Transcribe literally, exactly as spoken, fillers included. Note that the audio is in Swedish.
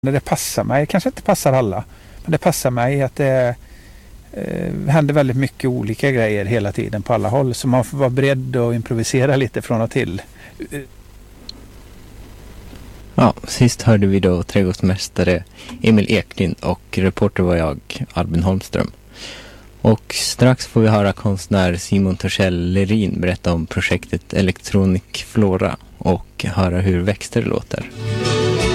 Det passar mig, kanske inte passar alla, men det passar mig att det eh, händer väldigt mycket olika grejer hela tiden på alla håll, så man får vara beredd att improvisera lite från och till. Ja, sist hörde vi då trädgårdsmästare Emil Eklind och reporter var jag, Albin Holmström. Och strax får vi höra konstnär Simon Torssell Lerin berätta om projektet Electronic Flora och höra hur växter låter.